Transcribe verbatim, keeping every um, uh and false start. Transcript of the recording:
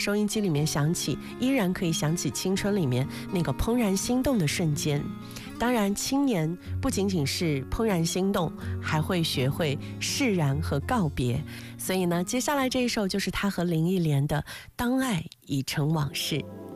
收音机里面响起，依然可以想起青春里面那个怦然心动的瞬间。当然，青年不仅仅是怦然心动，还会学会释然和告别。所以呢，接下来这一首就是他和林忆莲的《当爱已成往事》。